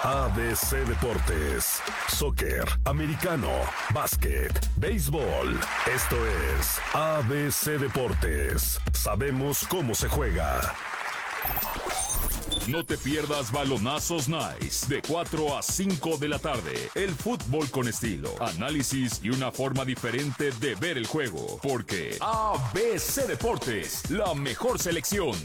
ABC Deportes, soccer, americano, básquet, béisbol. Esto es ABC Deportes. Sabemos cómo se juega. No te pierdas Balonazos Nice, de 4 a 5 de la tarde. El fútbol con estilo, análisis y una forma diferente de ver el juego. Porque ABC Deportes, la mejor selección.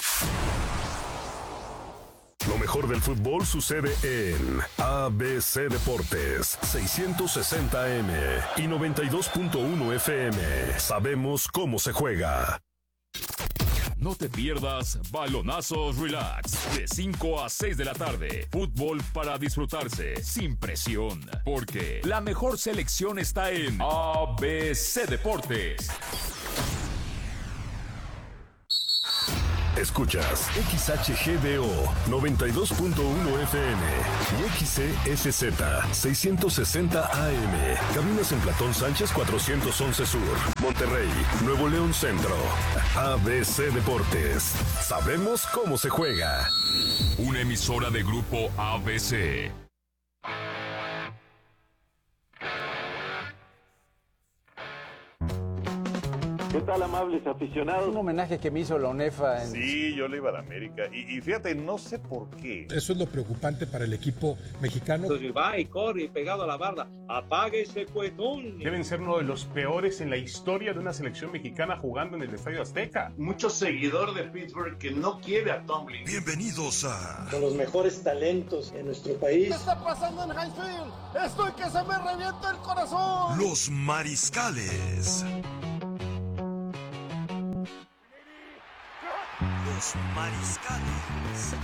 Lo mejor del fútbol sucede en ABC Deportes, 660M y 92.1 FM. Sabemos cómo se juega. No te pierdas Balonazos Relax, de 5 a 6 de la tarde. Fútbol para disfrutarse, sin presión. Porque la mejor selección está en ABC Deportes. Escuchas XHGDO 92.1 FM y XCSZ 660 AM. Cabinas en Platón Sánchez 411 Sur, Monterrey, Nuevo León Centro. ABC Deportes. Sabemos cómo se juega. Una emisora de Grupo ABC. ¿Qué tal, amables aficionados? Un homenaje que me hizo la UNEFA. Sí, yo le iba a la América. Y fíjate, no sé por qué. Eso es lo preocupante para el equipo mexicano. Entonces va y corre pegado a la barda. Apague ese cuetón. Deben ser uno de los peores en la historia de una selección mexicana jugando en el Estadio Azteca. Mucho seguidor de Pittsburgh que no quiere a Tomlin. Bienvenidos a... Con los mejores talentos en nuestro país. ¿Qué está pasando en Highfield? Estoy que se me revienta el corazón. Los Mariscales. Los Mariscales.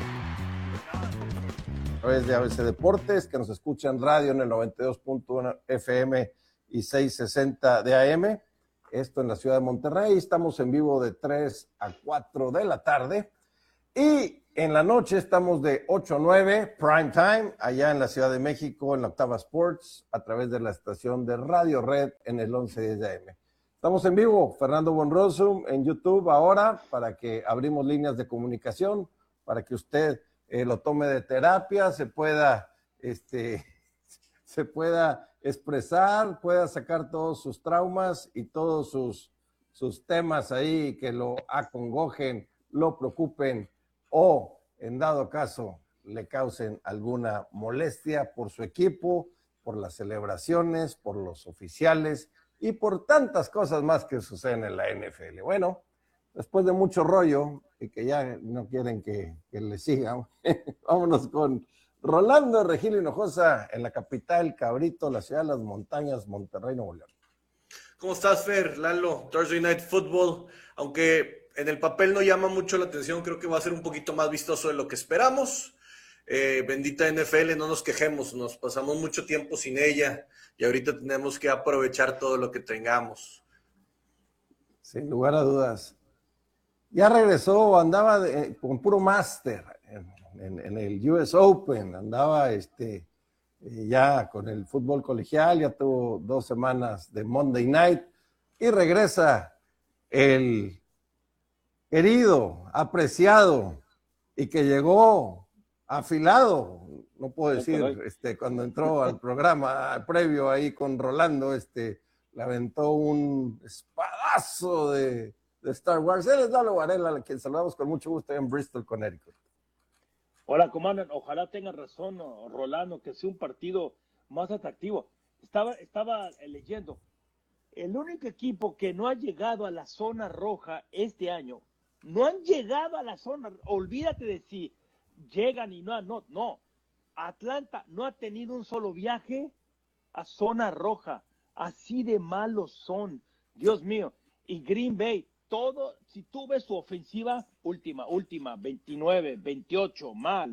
A través de ABC Deportes, que nos escuchan radio en el 92.1 FM y 660 de AM. Esto en la ciudad de Monterrey. Estamos en vivo de 3 a 4 de la tarde. Y en la noche estamos de 8 a 9, prime time, allá en la Ciudad de México, en la Octava Sports, a través de la estación de Radio Red en el 1110 de AM. Estamos en vivo, Fernando Bonroso, en YouTube ahora, para que abrimos líneas de comunicación, para que usted lo tome de terapia, se pueda expresar, pueda sacar todos sus traumas y todos sus temas ahí que lo acongojen, lo preocupen o, en dado caso, le causen alguna molestia por su equipo, por las celebraciones, por los oficiales y por tantas cosas más que suceden en la NFL. Bueno, después de mucho rollo y que ya no quieren que le sigan, vámonos con Rolando Regil Hinojosa en la capital, Cabrito, la ciudad de las montañas, Monterrey, Nuevo León. ¿Cómo estás, Fer? Lalo, Thursday Night Football, aunque en el papel no llama mucho la atención, creo que va a ser un poquito más vistoso de lo que esperamos. Bendita NFL, no nos quejemos, nos pasamos mucho tiempo sin ella y ahorita tenemos que aprovechar todo lo que tengamos. Sin lugar a dudas. Ya regresó, andaba con puro máster en el US Open, andaba ya con el fútbol colegial, ya tuvo 2 semanas de Monday Night y regresa el querido, apreciado y que llegó afilado, no puedo decir, cuando entró al programa previo ahí con Rolando, le aventó un espadazo de Star Wars. Él es Lalo Varela, a quien saludamos con mucho gusto en Bristol, Connecticut. Hola, comandante, ojalá tenga razón, Rolando, que sea un partido más atractivo. Estaba leyendo, el único equipo que no ha llegado a la zona roja este año, no han llegado a la zona, olvídate de si llegan y no. Atlanta no ha tenido un solo viaje a zona roja, así de malos son, Dios mío. Y Green Bay, todo, si tú ves su ofensiva, última, 29, 28, mal.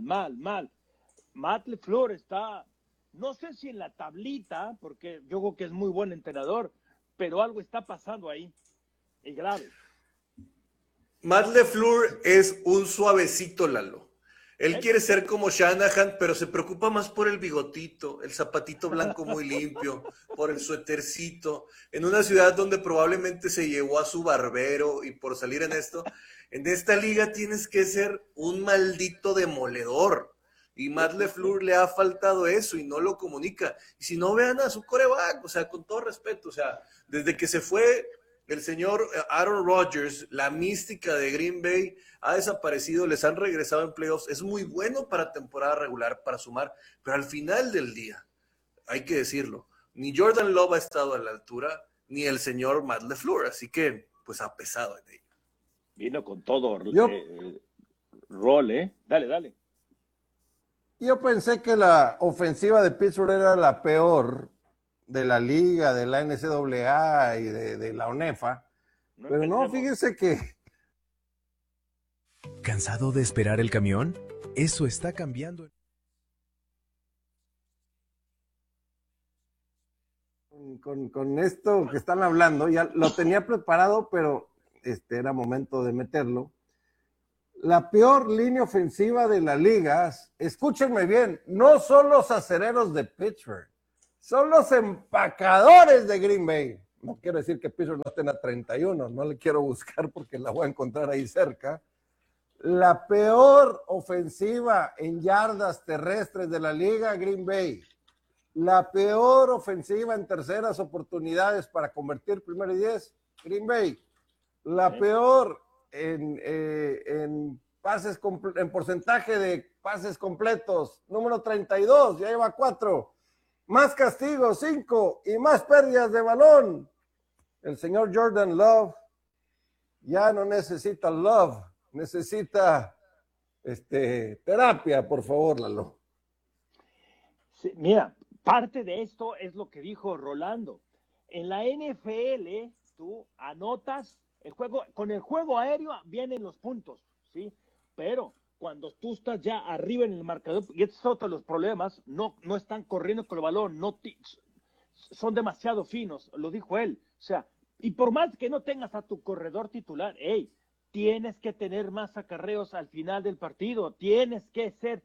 Matt LaFleur está, no sé si en la tablita, porque yo creo que es muy buen entrenador, pero algo está pasando ahí, y grave. Matt LaFleur es un suavecito, Lalo. Él quiere ser como Shanahan, pero se preocupa más por el bigotito, el zapatito blanco muy limpio, por el suétercito, en una ciudad donde probablemente se llevó a su barbero, y por salir en esta liga tienes que ser un maldito demoledor. Y Matt LeFleur le ha faltado eso y no lo comunica. Y si no, vean a su quarterback, o sea, con todo respeto, o sea, desde que se fue el señor Aaron Rodgers, la mística de Green Bay ha desaparecido, les han regresado en playoffs. Es muy bueno para temporada regular, para sumar, pero al final del día, hay que decirlo, ni Jordan Love ha estado a la altura, ni el señor Matt LeFleur, así que, pues ha pesado en ello. Vino con todo rol, ¿eh? Dale. Yo pensé que la ofensiva de Pittsburgh era la peor de la liga, de la NCAA y de la ONEFA, pero no, fíjense que... ¿Cansado de esperar el camión? Eso está cambiando. Con esto que están hablando, ya lo tenía preparado, pero era momento de meterlo. La peor línea ofensiva de la liga, escúchenme bien, no son los acereros de Pittsburgh, son los empacadores de Green Bay. No quiero decir que Pittsburgh no estén a 31, no le quiero buscar porque la voy a encontrar ahí cerca. La peor ofensiva en yardas terrestres de la liga, Green Bay. La peor ofensiva en terceras oportunidades para convertir primero y 10, Green Bay. La peor en pases, en porcentaje de pases completos, número 32, ya lleva 4. Más castigos, 5, y más pérdidas de balón. El señor Jordan Love ya no necesita love, necesita terapia, por favor, Lalo. Sí, mira, parte de esto es lo que dijo Rolando. En la NFL, tú anotas el juego, con el juego aéreo vienen los puntos, ¿sí? Pero cuando tú estás ya arriba en el marcador, y estos son otros los problemas, no están corriendo con el balón, son demasiado finos, lo dijo él. O sea, y por más que no tengas a tu corredor titular, tienes que tener más acarreos al final del partido, tienes que ser,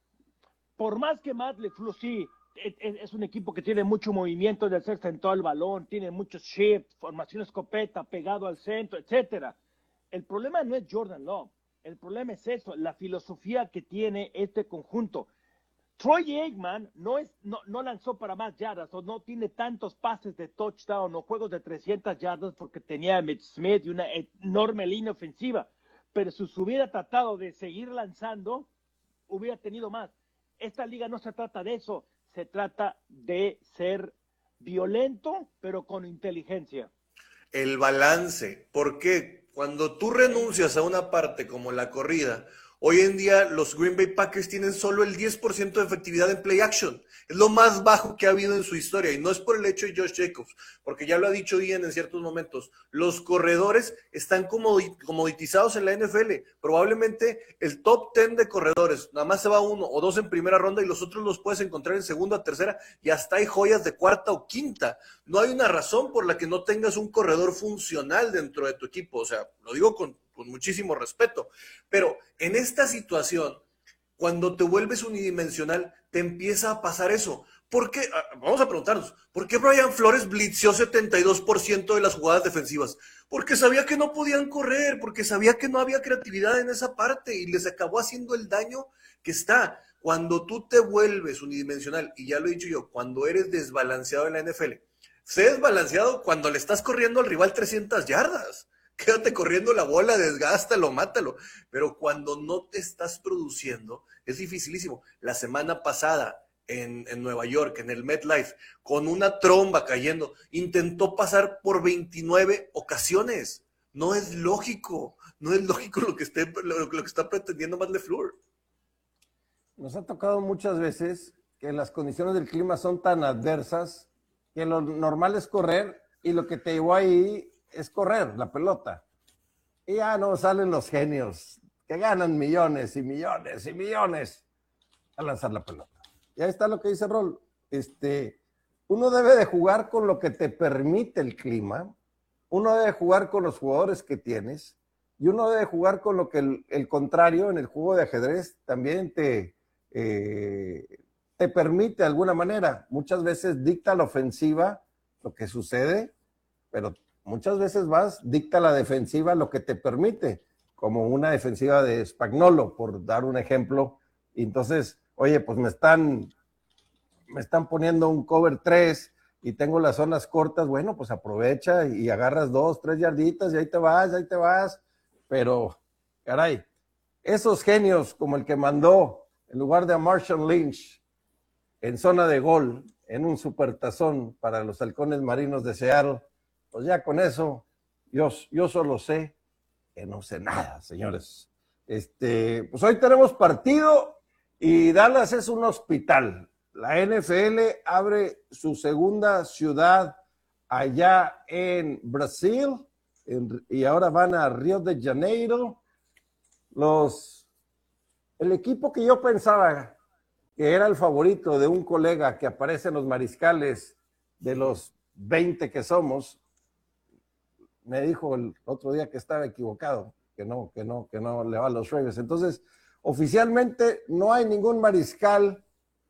por más que Matt LeFleur sí, es un equipo que tiene mucho movimiento de hacer sentado el balón, tiene muchos shifts, formación escopeta, pegado al centro, etcétera. El problema no es Jordan Love, el problema es eso, la filosofía que tiene este conjunto. Troy Aikman no lanzó para más yardas o no tiene tantos pases de touchdown o juegos de 300 yardas porque tenía a Emmitt Smith y una enorme línea ofensiva, pero si se hubiera tratado de seguir lanzando, hubiera tenido más. Esta liga no se trata de eso, se trata de ser violento, pero con inteligencia. El balance, porque cuando tú renuncias a una parte como la corrida, hoy en día los Green Bay Packers tienen solo el 10% de efectividad en play action. Es lo más bajo que ha habido en su historia y no es por el hecho de Josh Jacobs, porque ya lo ha dicho Ian en ciertos momentos. Los corredores están comoditizados en la NFL. Probablemente el top 10 de corredores, nada más se va 1 o 2 en primera ronda y los otros los puedes encontrar en segunda, tercera y hasta hay joyas de cuarta o quinta. No hay una razón por la que no tengas un corredor funcional dentro de tu equipo. O sea, lo digo con muchísimo respeto, pero en esta situación, cuando te vuelves unidimensional, te empieza a pasar eso. ¿Por qué? Vamos a preguntarnos, ¿por qué Brian Flores blitzeó 72% de las jugadas defensivas? Porque sabía que no podían correr, porque sabía que no había creatividad en esa parte y les acabó haciendo el daño que está. Cuando tú te vuelves unidimensional, y ya lo he dicho yo, cuando eres desbalanceado en la NFL, sé desbalanceado cuando le estás corriendo al rival 300 yardas. Quédate corriendo la bola, desgástalo, mátalo. Pero cuando no te estás produciendo, es dificilísimo. La semana pasada en Nueva York, en el MetLife, con una tromba cayendo, intentó pasar por 29 ocasiones. No es lógico lo que está pretendiendo Matt LeFleur. Nos ha tocado muchas veces que las condiciones del clima son tan adversas que lo normal es correr y lo que te llevó ahí es correr la pelota. Y ya no salen los genios que ganan millones y millones y millones a lanzar la pelota. Y ahí está lo que dice Rol. Uno debe de jugar con lo que te permite el clima, uno debe jugar con los jugadores que tienes y uno debe jugar con lo que el contrario en el juego de ajedrez también te permite de alguna manera. Muchas veces dicta la ofensiva lo que sucede, pero muchas veces dicta la defensiva lo que te permite, como una defensiva de Spagnuolo, por dar un ejemplo. Y entonces, oye, pues me están poniendo un cover 3 y tengo las zonas cortas, bueno, pues aprovecha y agarras 2, 3 yarditas y ahí te vas, pero, caray, esos genios como el que mandó en lugar de a Marshall Lynch en zona de gol, en un supertazón para los halcones marinos de Seattle, pues ya con eso, yo solo sé que no sé nada, señores. Pues hoy tenemos partido y Dallas es un hospital. La NFL abre su segunda ciudad allá en Brasil y ahora van a Río de Janeiro. El equipo que yo pensaba que era el favorito de un colega que aparece en los mariscales de los 20 que somos, me dijo el otro día que estaba equivocado, que no le va a los Ravens. Entonces, oficialmente no hay ningún mariscal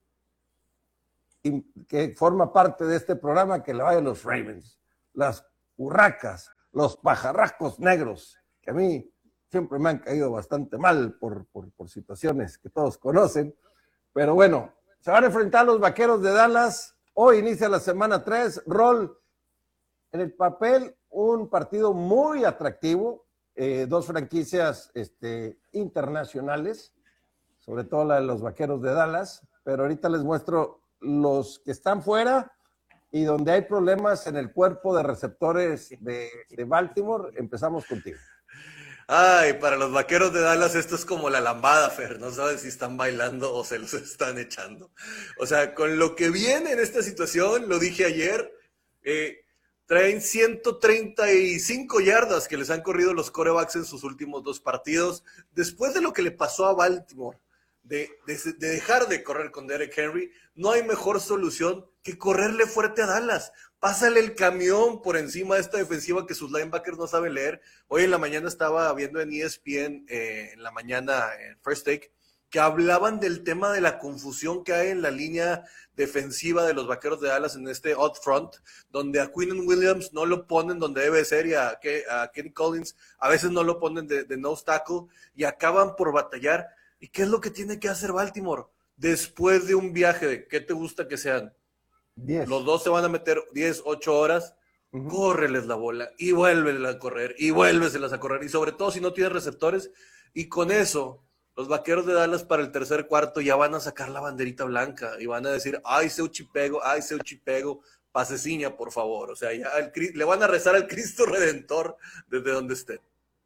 que forma parte de este programa que le vaya a los Ravens. Las urracas, los pajarrascos negros, que a mí siempre me han caído bastante mal por situaciones que todos conocen. Pero bueno, se van a enfrentar los Vaqueros de Dallas. Hoy inicia la semana 3. Rol, en el papel, un partido muy atractivo. Dos franquicias internacionales, sobre todo la de los Vaqueros de Dallas. Pero ahorita les muestro los que están fuera y donde hay problemas en el cuerpo de receptores de Baltimore. Empezamos contigo. Ay, para los Vaqueros de Dallas esto es como la lambada, Fer. No sabes si están bailando o se los están echando. O sea, con lo que viene en esta situación, lo dije ayer, traen 135 yardas que les han corrido los quarterbacks en sus últimos 2 partidos. Después de lo que le pasó a Baltimore, de dejar de correr con Derrick Henry, no hay mejor solución que correrle fuerte a Dallas. Pásale el camión por encima de esta defensiva que sus linebackers no saben leer. Hoy en la mañana estaba viendo en ESPN, en la mañana, en First Take, que hablaban del tema de la confusión que hay en la línea defensiva de los Vaqueros de Dallas en este odd front, donde a Quinnen Williams no lo ponen donde debe ser y a Kenny Collins a veces no lo ponen de nose tackle y acaban por batallar. ¿Y qué es lo que tiene que hacer Baltimore? Después de un viaje de, ¿qué te gusta que sean? 10. Los dos se van a meter 10, 8 horas, córreles la bola y vuélveles a correr y vuélveselas a correr y sobre todo si no tienes receptores y con eso los Vaqueros de Dallas para el tercer cuarto ya van a sacar la banderita blanca y van a decir, ay, seu chipego, paseciña, por favor. O sea, ya le van a rezar al Cristo Redentor desde donde estén.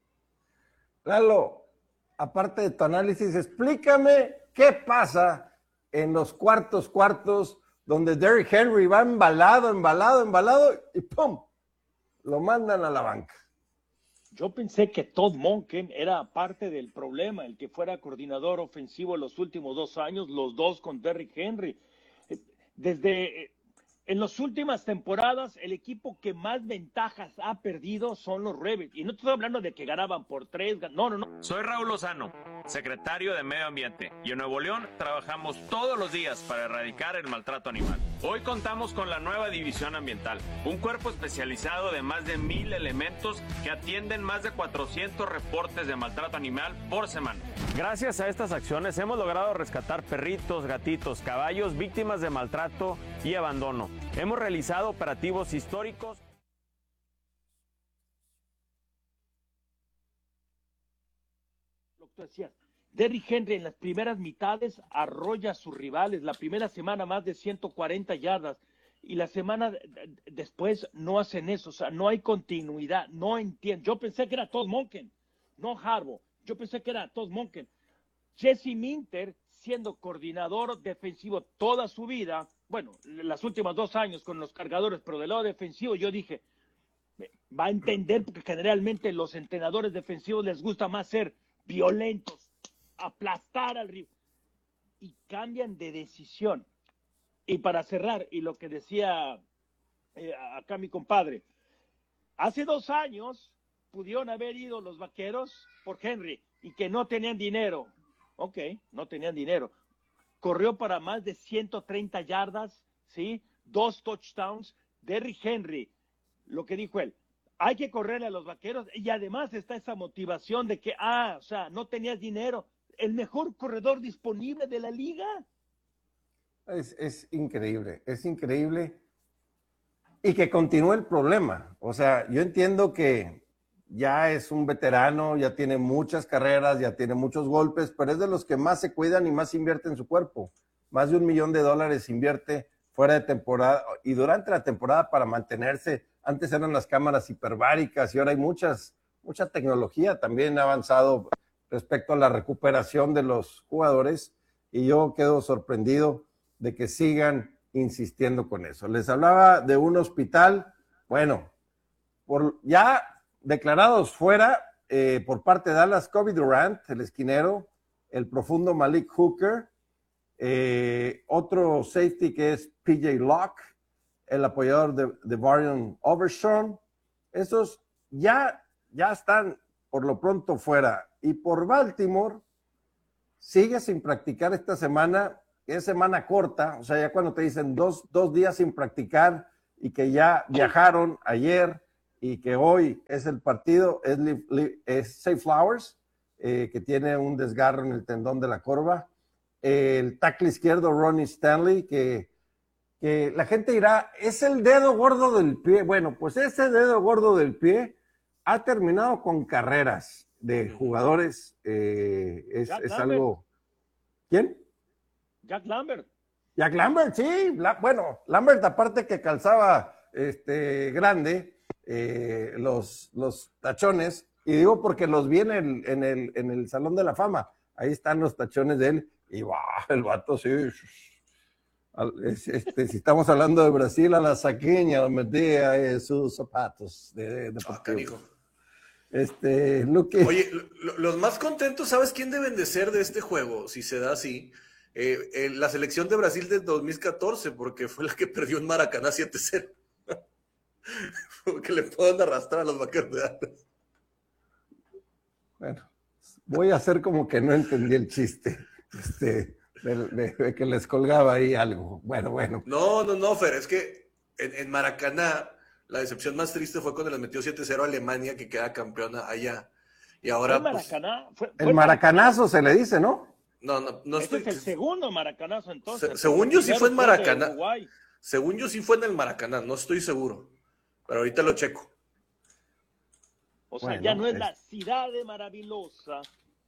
Lalo, aparte de tu análisis, explícame qué pasa en los cuartos donde Derrick Henry va embalado y ¡pum! Lo mandan a la banca. Yo pensé que Todd Monken era parte del problema, el que fuera coordinador ofensivo los últimos 2 años, los dos con Derrick Henry. En las últimas temporadas, el equipo que más ventajas ha perdido son los Ravens. Y no estoy hablando de que ganaban por 3. No. Soy Raúl Lozano, secretario de Medio Ambiente. Y en Nuevo León trabajamos todos los días para erradicar el maltrato animal. Hoy contamos con la nueva División Ambiental, un cuerpo especializado de más de 1,000 elementos que atienden más de 400 reportes de maltrato animal por semana. Gracias a estas acciones hemos logrado rescatar perritos, gatitos, caballos, víctimas de maltrato y abandono. Hemos realizado operativos históricos. Lo que tú decías, Derrick Henry en las primeras mitades arrolla a sus rivales. La primera semana más de 140 yardas y la semana después no hacen eso. O sea, no hay continuidad. No entiendo. Yo pensé que era Todd Monken, no Harbaugh. Yo pensé que era Todd Monken. Jesse Minter, siendo coordinador defensivo toda su vida, bueno, las últimas 2 años con los Cargadores, pero del lado defensivo yo dije, va a entender porque generalmente los entrenadores defensivos les gusta más ser violentos, aplastar al rival y cambian de decisión. Y para cerrar, y lo que decía acá mi compadre, hace 2 años pudieron haber ido los Vaqueros por Henry y que no tenían dinero. Ok, no tenían dinero. Corrió para más de 130 yardas, ¿sí? 2 touchdowns. Derrick Henry, lo que dijo él, hay que correrle a los Vaqueros y además está esa motivación de que, o sea, no tenías dinero. el mejor corredor disponible de la liga. Es increíble, es increíble. Y que continúe el problema. O sea, yo entiendo que ya es un veterano, ya tiene muchas carreras, ya tiene muchos golpes, pero es de los que más se cuidan y más invierte en su cuerpo. Más de $1 millón invierte fuera de temporada y durante la temporada para mantenerse. Antes eran las cámaras hiperbáricas y ahora hay mucha tecnología también ha avanzado respecto a la recuperación de los jugadores y yo quedo sorprendido de que sigan insistiendo con eso. Les hablaba de un hospital, bueno, ya declarados fuera por parte de Dallas, Kobe Durant, el esquinero, el profundo Malik Hooker, otro safety que es PJ Locke, el apoyador de Varian Overshawn. Esos ya están por lo pronto fuera. Y por Baltimore, sigue sin practicar esta semana. Es semana corta, o sea, ya cuando te dicen dos días sin practicar y que ya viajaron ayer y que hoy es el partido, es Zay Flowers, que tiene un desgarro en el tendón de la corva. El tackle izquierdo, Ronnie Stanley, que la gente dirá, es el dedo gordo del pie. Bueno, pues ese dedo gordo del pie ha terminado con carreras de jugadores. Es algo... ¿Quién? Jack Lambert. Jack Lambert, sí. Bueno, Lambert aparte que calzaba grande los tachones, y digo porque los vi en el Salón de la Fama. Ahí están los tachones de él, y el vato sí. Si estamos hablando de Brasil, a la saqueña metía sus zapatos de deportivo. Oye, los más contentos, ¿sabes quién deben de ser de este juego? Si se da así, la selección de Brasil de 2014, porque fue la que perdió en Maracaná 7-0. Porque le puedan arrastrar a los vaqueros de Dallas. Bueno, voy a hacer como que no entendí el chiste. De que les colgaba ahí algo. Bueno. No, Fer, es que en Maracaná la decepción más triste fue cuando les metió 7-0 a Alemania, que queda campeona allá. Y ahora, Maracaná? El maracanazo se le dice, ¿no? No estoy... es el segundo maracanazo, entonces. Según yo sí fue en Maracaná. Según yo sí fue en el Maracaná, no estoy seguro. Pero ahorita lo checo. O sea, ya no es la ciudad de maravillosa.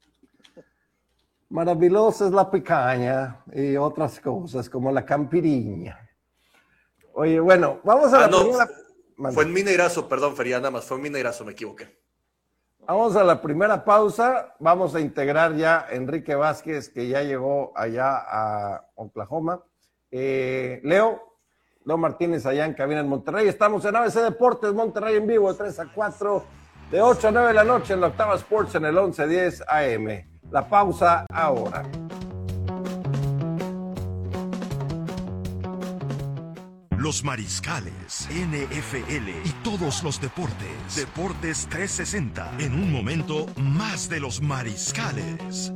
Maravillosa es la picaña y otras cosas como la campiriña. Oye, bueno, vamos a la primera... Fue en Mineirazo, perdón, Feria, nada más, fue en Mineirazo, me equivoqué. Vamos a la primera pausa, vamos a integrar ya a Enrique Vázquez, que ya llegó allá a Oklahoma. Leo Martínez allá en cabina en Monterrey. Estamos en ABC Deportes, Monterrey en vivo, de 3 a 4, de 8 a 9 de la noche en la Octava Sports en el 1110 AM. La pausa ahora. Los Mariscales, NFL y todos los deportes. Deportes 360. En un momento, más de los Mariscales.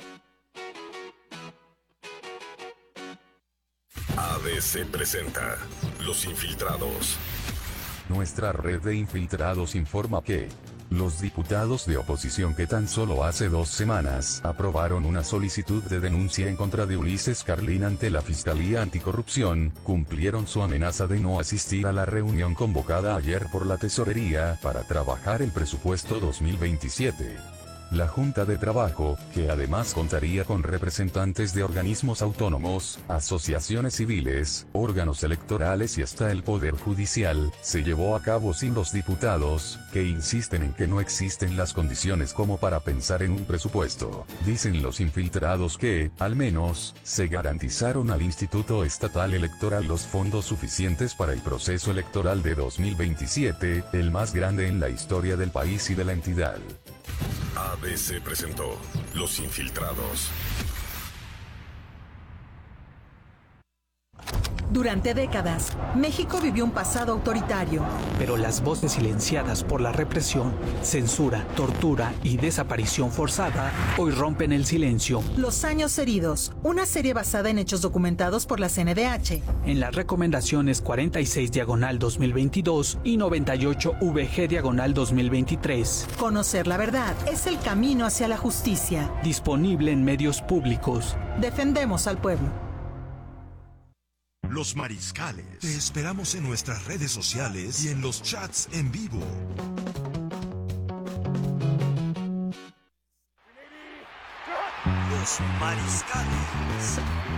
ABC presenta Los Infiltrados. Nuestra red de infiltrados informa que los diputados de oposición que tan solo hace 2 semanas aprobaron una solicitud de denuncia en contra de Ulises Carlín ante la Fiscalía Anticorrupción, cumplieron su amenaza de no asistir a la reunión convocada ayer por la Tesorería para trabajar el presupuesto 2027. La Junta de Trabajo, que además contaría con representantes de organismos autónomos, asociaciones civiles, órganos electorales y hasta el Poder Judicial, se llevó a cabo sin los diputados, que insisten en que no existen las condiciones como para pensar en un presupuesto. Dicen los infiltrados que, al menos, se garantizaron al Instituto Estatal Electoral los fondos suficientes para el proceso electoral de 2027, el más grande en la historia del país y de la entidad. ABC presentó Los Infiltrados. Durante décadas, México vivió un pasado autoritario. Pero las voces silenciadas por la represión, censura, tortura y desaparición forzada hoy rompen el silencio. Los años heridos, una serie basada en hechos documentados por la CNDH. En las recomendaciones 46/2022 y 98/VG/2023. Conocer la verdad es el camino hacia la justicia. Disponible en medios públicos. Defendemos al pueblo. Los Mariscales. Te esperamos en nuestras redes sociales y en los chats en vivo. Los Mariscales.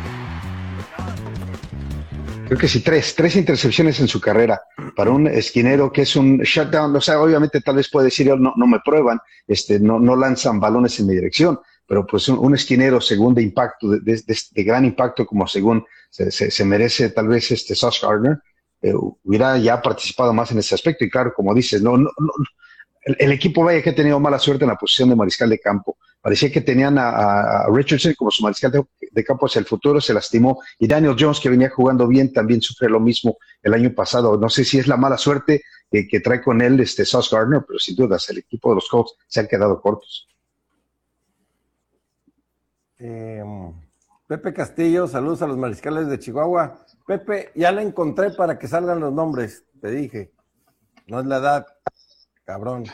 Creo que sí, tres intercepciones en su carrera para un esquinero que es un shutdown. O sea, obviamente tal vez puede decir, no me prueban, no lanzan balones en mi dirección, pero pues un esquinero según de impacto, de gran impacto como según se merece tal vez Sauce Gardner, hubiera ya participado más en ese aspecto. Y claro, como dices, el equipo vaya que ha tenido mala suerte en la posición de mariscal de campo. Parecía que tenían a Richardson como su mariscal de campo hacia el futuro, se lastimó. Y Daniel Jones, que venía jugando bien, también sufre lo mismo el año pasado. No sé si es la mala suerte que trae con él Sauce Gardner, pero sin dudas el equipo de los Colts se han quedado cortos. Pepe Castillo, saludos a los mariscales de Chihuahua. Pepe, ya la encontré para que salgan los nombres, te dije. No es la edad, cabrón.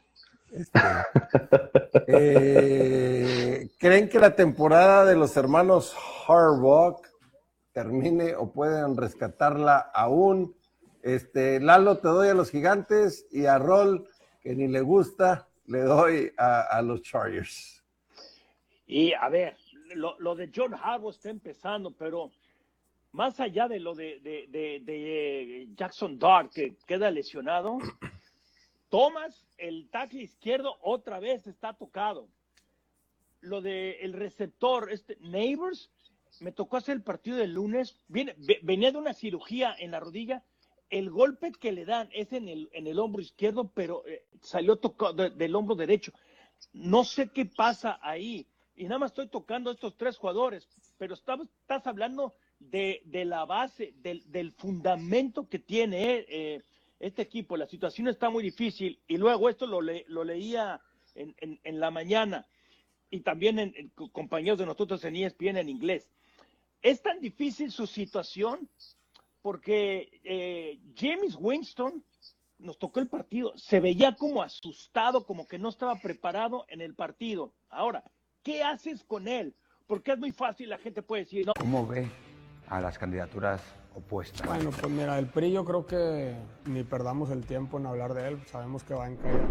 ¿Creen que la temporada de los hermanos Harbaugh termine o pueden rescatarla aún? Lalo, te doy a los Gigantes, y a Rol, que ni le gusta, le doy a los Chargers. Y a ver, lo de John Harbaugh está empezando, pero más allá de lo de Jackson Dart, que queda lesionado, Thomas, el tackle izquierdo, otra vez está tocado. Lo de el receptor, Neighbors, me tocó hacer el partido del lunes, venía de una cirugía en la rodilla, el golpe que le dan es en el hombro izquierdo, pero salió tocado del hombro derecho. No sé qué pasa ahí. Y nada más estoy tocando a estos tres jugadores, pero estás hablando de la base, del fundamento que tiene este equipo. La situación está muy difícil, y luego esto lo leía en la mañana, y también en compañeros de nosotros en ESPN en inglés. Es tan difícil su situación porque James Winston nos tocó el partido, se veía como asustado, como que no estaba preparado en el partido. Ahora, ¿qué haces con él? Porque es muy fácil, la gente puede decir, no. ¿Cómo ve a las candidaturas opuestas? Bueno, pues mira, el PRI yo creo que ni perdamos el tiempo en hablar de él, sabemos que va en caída.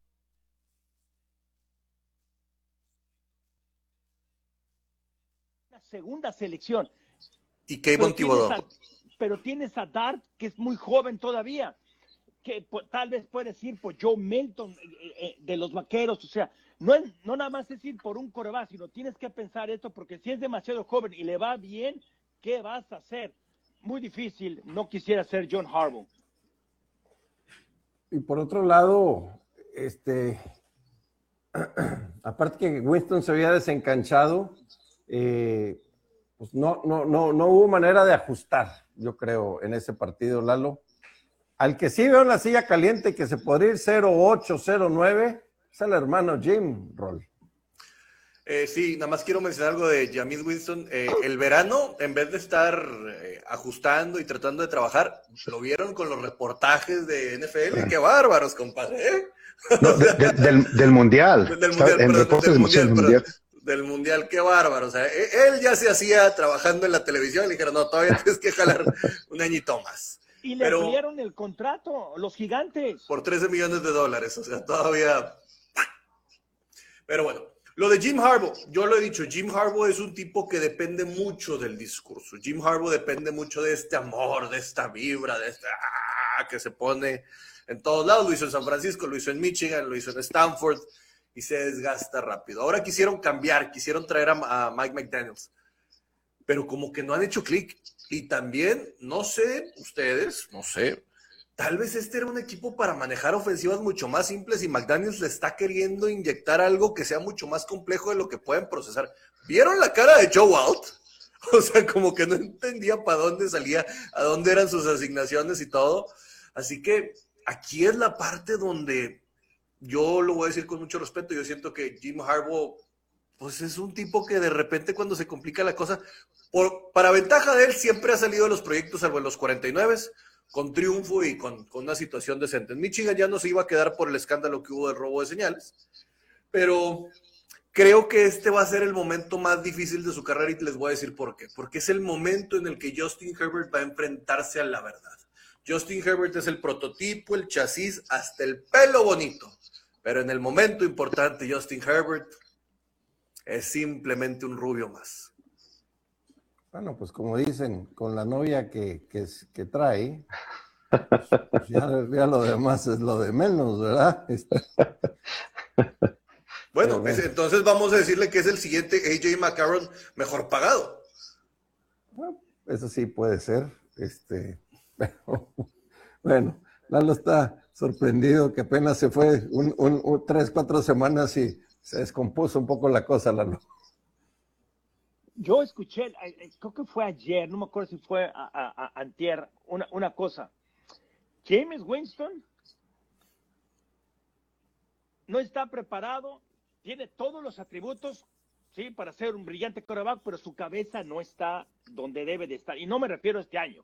La segunda selección. Y Kayvon Thibodeau. Pero tienes a Dart, que es muy joven todavía, que tal vez puedes ir por Joe Milton de los Vaqueros, o sea, no nada más es ir por un quarterback, sino tienes que pensar esto, porque si es demasiado joven y le va bien, ¿qué vas a hacer? Muy difícil, no quisiera ser John Harbaugh. Y por otro lado, aparte que Winston se había desencanchado, pues no hubo manera de ajustar, yo creo, en ese partido, Lalo. Al que sí veo en la silla caliente que se podría ir 0-8, 0-9, es el hermano Jim Roll. Sí, nada más quiero mencionar algo de Jameis Winston. El verano, en vez de estar ajustando y tratando de trabajar, lo vieron con los reportajes de NFL. ¡Qué bárbaros, compadre! No, del Mundial. Del Mundial, qué bárbaro. O sea, él ya se hacía trabajando en la televisión y le dijeron, no, todavía tienes que jalar un añito más. Y le ampliaron el contrato, los Gigantes. Por $13 millones, o sea, todavía. Pero bueno, lo de Jim Harbaugh, yo lo he dicho, Jim Harbaugh es un tipo que depende mucho del discurso. Jim Harbaugh depende mucho de este amor, de esta vibra, de que se pone en todos lados. Lo hizo en San Francisco, lo hizo en Michigan, lo hizo en Stanford, y se desgasta rápido. Ahora quisieron cambiar, quisieron traer a Mike McDaniels, pero como que no han hecho clic. Y también, no sé, ustedes, no sé, tal vez este era un equipo para manejar ofensivas mucho más simples y McDaniels le está queriendo inyectar algo que sea mucho más complejo de lo que pueden procesar. ¿Vieron la cara de Joe Alt? O sea, como que no entendía para dónde salía, a dónde eran sus asignaciones y todo. Así que aquí es la parte donde yo lo voy a decir con mucho respeto. Yo siento que Jim Harbaugh, pues es un tipo que de repente cuando se complica la cosa, para ventaja de él siempre ha salido de los proyectos, salvo en los 49, con triunfo y con una situación decente. En Michigan ya no se iba a quedar por el escándalo que hubo del robo de señales, pero creo que este va a ser el momento más difícil de su carrera y les voy a decir por qué. Porque es el momento en el que Justin Herbert va a enfrentarse a la verdad. Justin Herbert es el prototipo, el chasis, hasta el pelo bonito. Pero en el momento importante, Justin Herbert es simplemente un rubio más. Bueno, pues como dicen, con la novia que trae, pues ya lo demás es lo de menos, ¿verdad? Bueno, entonces vamos a decirle que es el siguiente AJ McCarron mejor pagado. Bueno, eso sí puede ser. Pero, bueno, Lalo está sorprendido que apenas se fue 3-4 semanas y se descompuso un poco la cosa, Lalo. Yo escuché, creo que fue ayer, no me acuerdo si fue antier, una cosa. Jameis Winston no está preparado, tiene todos los atributos, sí, para ser un brillante quarterback, pero su cabeza no está donde debe de estar. Y no me refiero a este año.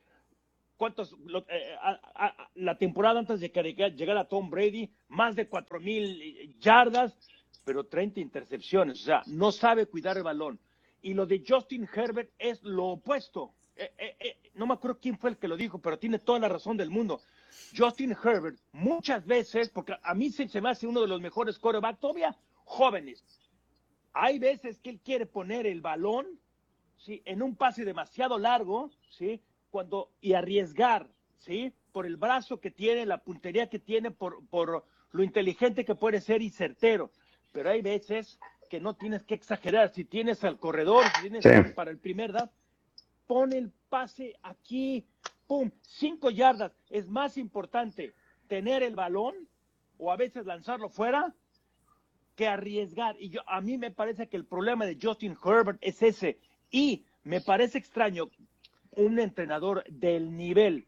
La temporada antes de que llegara Tom Brady, más de 4,000 yardas, pero 30 intercepciones. O sea, no sabe cuidar el balón. Y lo de Justin Herbert es lo opuesto. No me acuerdo quién fue el que lo dijo, pero tiene toda la razón del mundo. Justin Herbert, muchas veces, porque a mí se me hace uno de los mejores quarterbacks, todavía jóvenes. Hay veces que él quiere poner el balón, ¿sí?, en un pase demasiado largo, ¿sí?, y arriesgar, ¿sí?, por el brazo que tiene, la puntería que tiene, por lo inteligente que puede ser y certero. Pero hay veces que no tienes que exagerar. Si tienes al corredor, si tienes para el primer down, pon el pase aquí, pum, 5 yardas. Es más importante tener el balón o a veces lanzarlo fuera que arriesgar. Y a mí me parece que el problema de Justin Herbert es ese. Y me parece extraño un entrenador del nivel,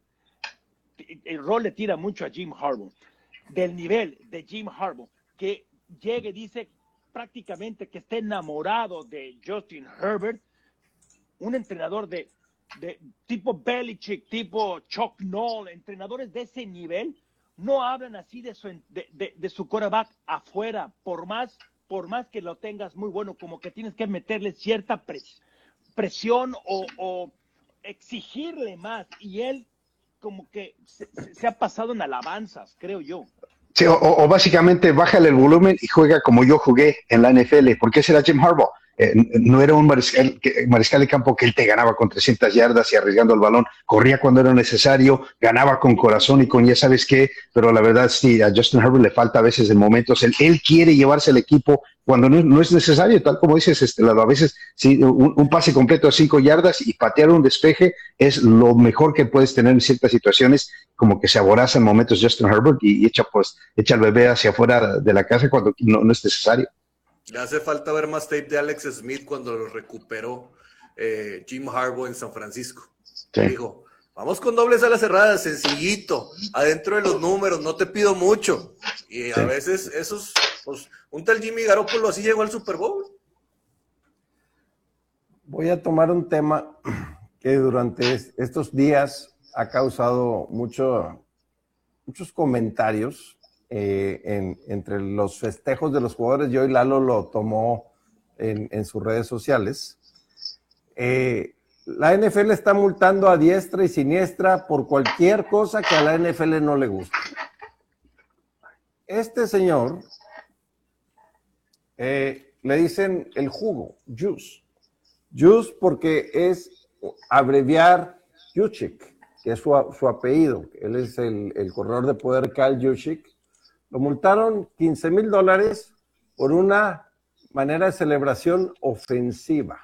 el rol le tira mucho a Jim Harbaugh, del nivel de Jim Harbaugh, que llegue y dice prácticamente que esté enamorado de Justin Herbert, un entrenador de tipo Belichick, tipo Chuck Noll, entrenadores de ese nivel, no hablan así de su quarterback afuera, por más que lo tengas muy bueno, como que tienes que meterle cierta presión o exigirle más, y él como que se ha pasado en alabanzas, creo yo. Sí, o básicamente bájale el volumen y juega como yo jugué en la NFL, porque ese era Jim Harbaugh. No era un mariscal de campo que él te ganaba con 300 yardas y arriesgando el balón, corría cuando era necesario, ganaba con corazón y con ya sabes qué, pero la verdad sí, a Justin Herbert le falta a veces en momentos, él quiere llevarse el equipo cuando no es necesario, tal como dices, a veces sí, un pase completo a 5 yardas y patear un despeje es lo mejor que puedes tener en ciertas situaciones, como que se aboraza en momentos Justin Herbert y echa el bebé hacia afuera de la casa cuando no es necesario. Le hace falta ver más tape de Alex Smith cuando lo recuperó Jim Harbaugh en San Francisco. Sí. Dijo, vamos con dobles a la cerrada, sencillito, adentro de los números, no te pido mucho. Y a veces esos, pues, un tal Jimmy Garoppolo así llegó al Super Bowl. Voy a tomar un tema que durante estos días ha causado muchos comentarios entre los festejos de los jugadores. Yo y Lalo lo tomó en sus redes sociales. La NFL está multando a diestra y siniestra por cualquier cosa que a la NFL no le guste. Este señor le dicen el jugo, juice. Juice porque es abreviar Juszczyk, que es su apellido. Él es el corredor de poder Kyle Juszczyk. Lo multaron $15,000 por una manera de celebración ofensiva.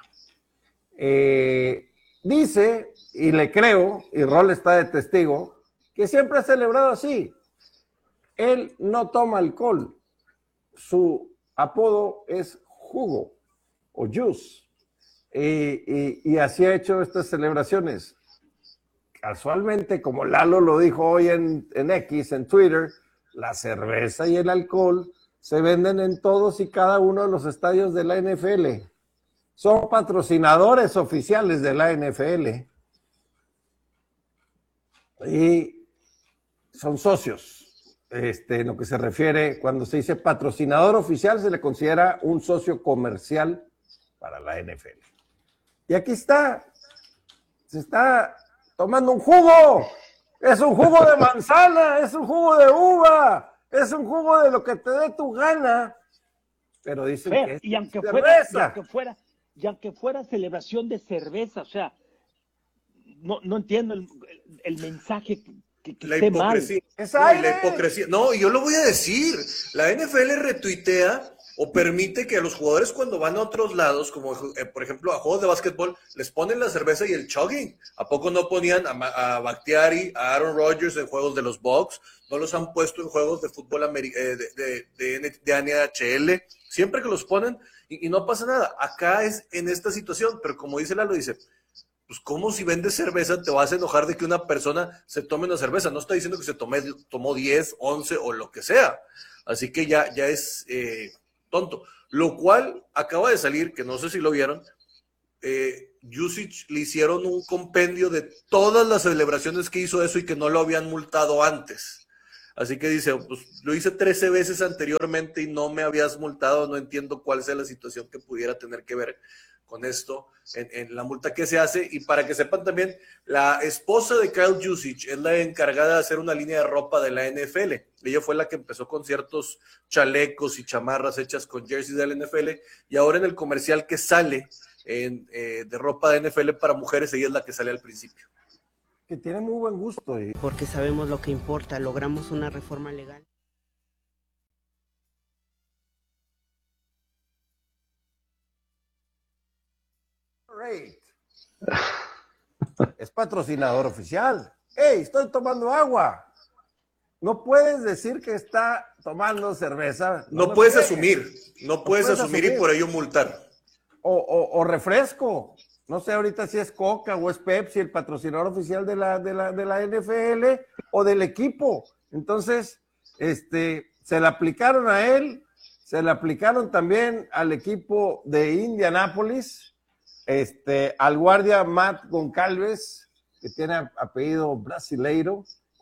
Dice, y le creo, y Rol está de testigo, que siempre ha celebrado así. Él no toma alcohol. Su apodo es jugo o juice. y así ha hecho estas celebraciones. Casualmente, como Lalo lo dijo hoy en X, en Twitter, la cerveza y el alcohol se venden en todos y cada uno de los estadios de la NFL. Son patrocinadores oficiales de la NFL y son socios. En lo que se refiere, cuando se dice patrocinador oficial, se le considera un socio comercial para la NFL. Y aquí está, se está tomando un jugo. Es un jugo de manzana, es un jugo de uva, es un jugo de lo que te dé tu gana. Pero dicen que es cerveza. Y aunque fuera celebración de cerveza, o sea, no entiendo el mensaje que la esté hipocresía. mal. La hipocresía. No, y yo lo voy a decir. La NFL retuitea o permite que a los jugadores cuando van a otros lados, como por ejemplo a juegos de básquetbol, les ponen la cerveza y el chugging. ¿A poco no ponían a Bakhtiari, a Aaron Rodgers en juegos de los Bucks? ¿No los han puesto en juegos de fútbol de NHL? Siempre que los ponen y no pasa nada. Acá es en esta situación, pero como dice Lalo, dice, pues como si vendes cerveza te vas a enojar de que una persona se tome una cerveza. No está diciendo que tomó 10, 11 o lo que sea. Así que ya es tonto. Lo cual acaba de salir, que no sé si lo vieron, Jusic le hicieron un compendio de todas las celebraciones que hizo eso y que no lo habían multado antes. Así que dice, pues lo hice 13 veces anteriormente y no me habías multado, no entiendo cuál sea la situación que pudiera tener que ver con esto en la multa que se hace. Y para que sepan también, la esposa de Kyle Jusic es la encargada de hacer una línea de ropa de la NFL. Ella fue la que empezó con ciertos chalecos y chamarras hechas con jerseys de la NFL, y ahora en el comercial que sale de ropa de NFL para mujeres, ella es la que sale al principio. Que tiene muy buen gusto. Porque sabemos lo que importa, logramos una reforma legal. Es patrocinador oficial. ¡Ey, estoy tomando agua! No puedes decir que está tomando cerveza. No puedes asumir y por ello multar. O refresco. No sé ahorita si es Coca o es Pepsi, el patrocinador oficial de la NFL o del equipo. Entonces, se le aplicaron a él, se le aplicaron también al equipo de Indianápolis, al guardia Matt Goncalves, que tiene apellido brasileiro,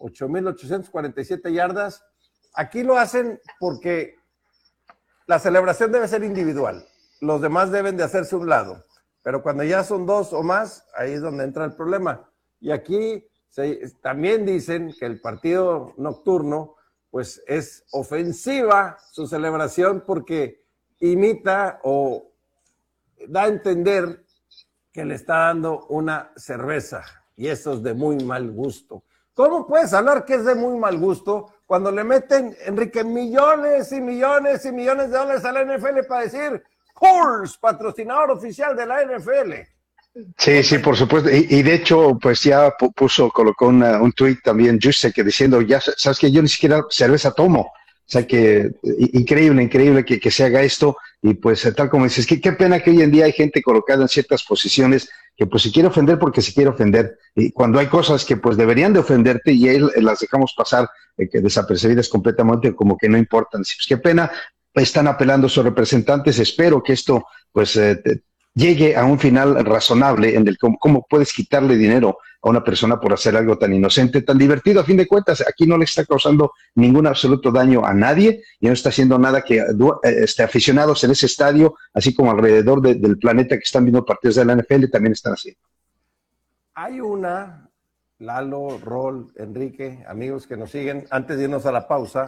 8,847 yardas. Aquí lo hacen porque la celebración debe ser individual. Los demás deben de hacerse a un lado. Pero cuando ya son dos o más, ahí es donde entra el problema. Y aquí también dicen que el partido nocturno, pues es ofensiva su celebración porque imita o da a entender que le está dando una cerveza. Y eso es de muy mal gusto. ¿Cómo puedes hablar que es de muy mal gusto cuando le meten, Enrique, millones y millones y millones de dólares a la NFL para decir Coors, patrocinador oficial de la NFL? Sí, por supuesto. Y de hecho, pues ya colocó un tuit también, Jusek, diciendo, ya sabes que yo ni siquiera cerveza tomo. O sea que increíble que se haga esto. Y pues tal como dices, qué pena que hoy en día hay gente colocada en ciertas posiciones que pues se quiere ofender porque se quiere ofender. Y cuando hay cosas que pues deberían de ofenderte y ahí las dejamos pasar que desapercibidas completamente, como que no importan. Pues qué pena. Están apelando a sus representantes. Espero que esto pues llegue a un final razonable en el cómo puedes quitarle dinero a una persona por hacer algo tan inocente, tan divertido. A fin de cuentas, aquí no le está causando ningún absoluto daño a nadie y no está haciendo nada que aficionados en ese estadio, así como alrededor del planeta que están viendo partidos de la NFL, también están haciendo. Hay una, Lalo, Rol, Enrique, amigos que nos siguen, antes de irnos a la pausa,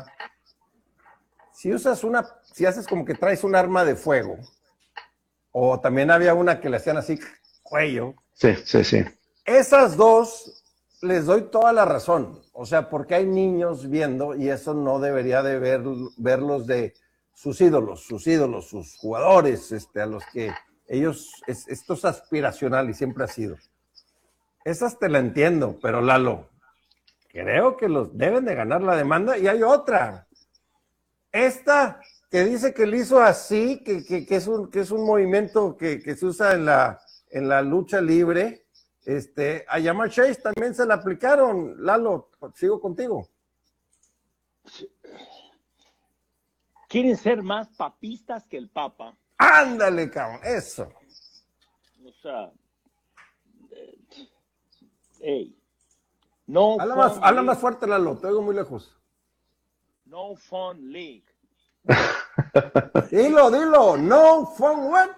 si haces como que traes un arma de fuego, o también había una que le hacían así, cuello. Sí. Esas dos les doy toda la razón. O sea, porque hay niños viendo y eso no debería de verlos de sus ídolos, sus jugadores, a los que ellos, esto es aspiracional y siempre ha sido. Esas te la entiendo, pero Lalo, creo que los deben de ganar la demanda. Y hay otra. Esta que dice que lo hizo así, que es un movimiento que se usa en la lucha libre, a Ja'Marr Chase también se la aplicaron. Lalo, sigo contigo. Quieren ser más papistas que el Papa. Ándale, cabrón, eso. O sea, no. Habla más fuerte, Lalo, te oigo muy lejos. No Fun League. Dilo, no fun what?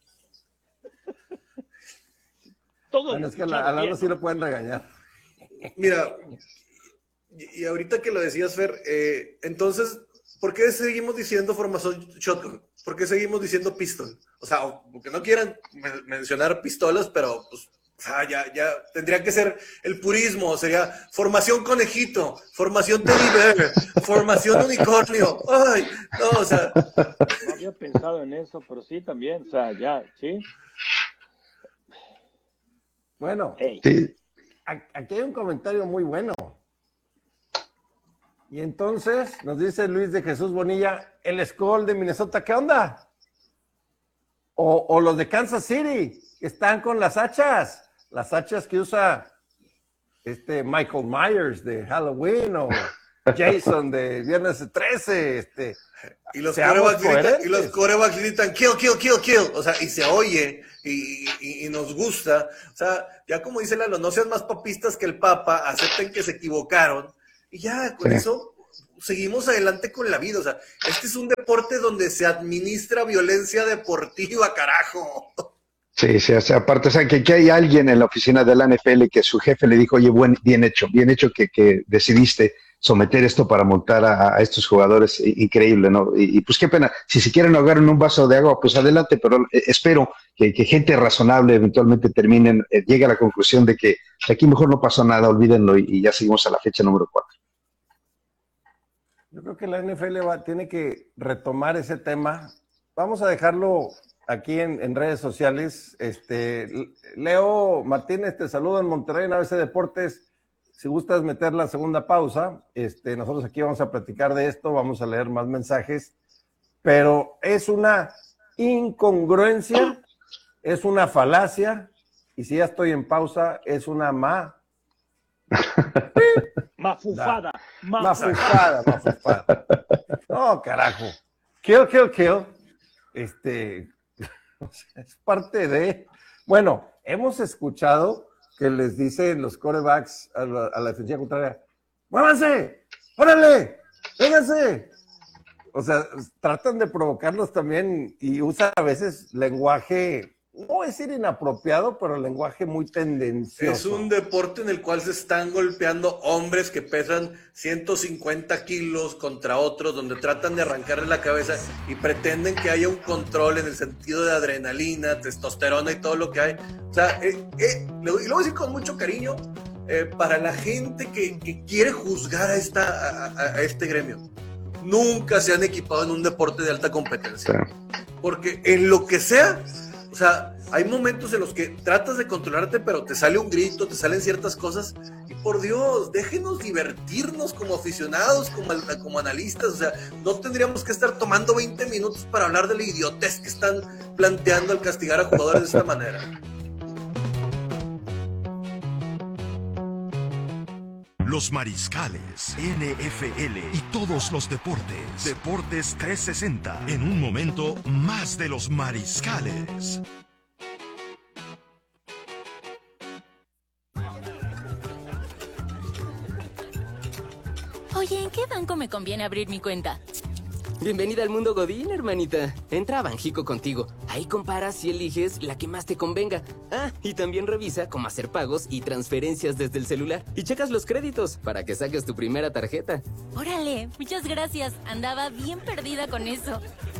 Bueno, es que a Lalo sí lo pueden regañar. Mira, y ahorita que lo decías, Fer, entonces, ¿por qué seguimos diciendo formación shotgun? ¿Por qué seguimos diciendo pistol? O sea, porque no quieran mencionar pistolas, pero pues, o sea, ya tendría que ser el purismo, sería formación conejito, formación teddy bear, formación unicornio. Ay, no, o sea. No había pensado en eso, pero sí también, o sea, ya, sí. Bueno, sí. Aquí hay un comentario muy bueno. Y entonces nos dice Luis de Jesús Bonilla, el Skull de Minnesota, ¿qué onda? O los de Kansas City, que están con las hachas que usa Michael Myers de Halloween, o Jason de Viernes 13, y los quarterbacks gritan kill, o sea, y se oye, y nos gusta, o sea, ya como dice Lalo, no sean más papistas que el Papa, acepten que se equivocaron, y ya, con eso seguimos adelante con la vida, o sea, este es un deporte donde se administra violencia deportiva, carajo. Sí, o sea, aparte, o sea, que hay alguien en la oficina de la NFL que su jefe le dijo, oye, bien hecho que decidiste someter esto para montar a estos jugadores, increíble, ¿no? Y pues qué pena, si se quieren ahogar en un vaso de agua, pues adelante, pero espero que gente razonable eventualmente llegue a la conclusión de que aquí mejor no pasó nada, olvídenlo y ya seguimos a la fecha número 4. Yo creo que la NFL tiene que retomar ese tema. Vamos a dejarlo aquí en redes sociales. Leo Martínez, te saludo en Monterrey, en ABC Deportes. Si gustas meter la segunda pausa, nosotros aquí vamos a platicar de esto, vamos a leer más mensajes, pero es una incongruencia, es una falacia, y si ya estoy en pausa, es una mafufada. No, carajo. Kill. Es parte de... Bueno, hemos escuchado que les dicen los quarterbacks a la defensiva contraria, ¡muévanse! ¡Órale! ¡Vénganse! O sea, tratan de provocarlos también y usa a veces lenguaje, no voy a decir inapropiado, pero lenguaje muy tendencioso. Es un deporte en el cual se están golpeando hombres que pesan 150 kilos contra otros, donde tratan de arrancarle la cabeza y pretenden que haya un control en el sentido de adrenalina, testosterona y todo lo que hay. O sea, y lo voy a decir con mucho cariño, para la gente que quiere juzgar a este gremio. Nunca se han equipado en un deporte de alta competencia. Porque en lo que sea, o sea, hay momentos en los que tratas de controlarte, pero te sale un grito, te salen ciertas cosas, y por Dios, déjenos divertirnos como aficionados, como analistas. O sea, no tendríamos que estar tomando 20 minutos para hablar de la idiotez que están planteando al castigar a jugadores de esta manera. Los mariscales, NFL y todos los deportes. Deportes 360. En un momento, más de los mariscales. Oye, ¿en qué banco me conviene abrir mi cuenta? Bienvenida al mundo Godín, hermanita. Entra a Banjico contigo. Ahí comparas y eliges la que más te convenga. Ah, y también revisa cómo hacer pagos y transferencias desde el celular. Y checas los créditos para que saques tu primera tarjeta. Órale, muchas gracias. Andaba bien perdida con eso.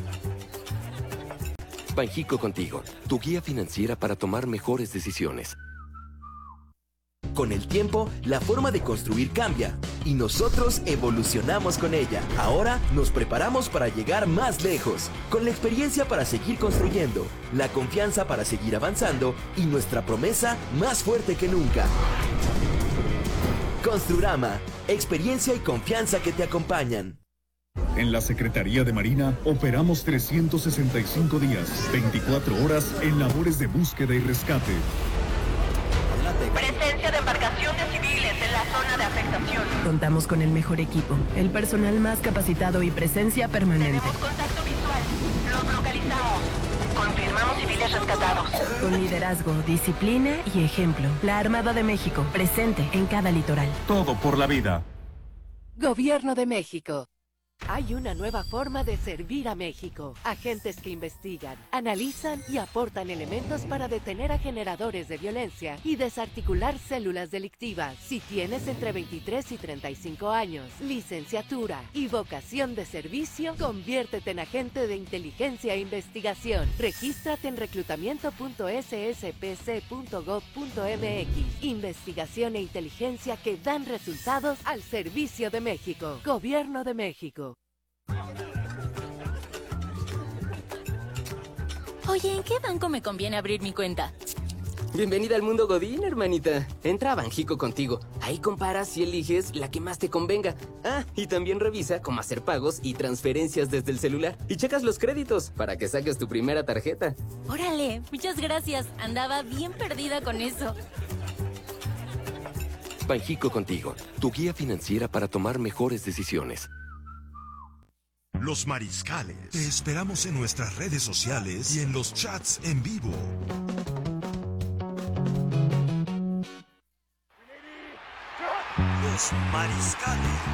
Banjico contigo, tu guía financiera para tomar mejores decisiones. Con el tiempo, la forma de construir cambia y nosotros evolucionamos con ella. Ahora nos preparamos para llegar más lejos, con la experiencia para seguir construyendo, la confianza para seguir avanzando y nuestra promesa más fuerte que nunca. Construrama, experiencia y confianza que te acompañan. En la Secretaría de Marina operamos 365 días, 24 horas en labores de búsqueda y rescate. Presencia de embarcaciones civiles en la zona de afectación. Contamos con el mejor equipo, el personal más capacitado y presencia permanente. Tenemos contacto visual. Los localizamos. Confirmamos civiles rescatados. Con liderazgo, disciplina y ejemplo. La Armada de México, presente en cada litoral. Todo por la vida. Gobierno de México. Hay una nueva forma de servir a México. Agentes que investigan, analizan y aportan elementos para detener a generadores de violencia y desarticular células delictivas. Si tienes entre 23 y 35 años, licenciatura y vocación de servicio, conviértete en agente de inteligencia e investigación. Regístrate en reclutamiento.sspc.gov.mx. Investigación e inteligencia que dan resultados al servicio de México. Gobierno de México. Oye, ¿en qué banco me conviene abrir mi cuenta? Bienvenida al mundo Godín, hermanita. Entra a Banjico contigo. Ahí comparas y eliges la que más te convenga. Ah, y también revisa cómo hacer pagos y transferencias desde el celular. Y checas los créditos para que saques tu primera tarjeta. Órale, muchas gracias. Andaba bien perdida con eso. Banjico contigo, tu guía financiera para tomar mejores decisiones. Los Mariscales. Te esperamos en nuestras redes sociales y en los chats en vivo. Los Mariscales.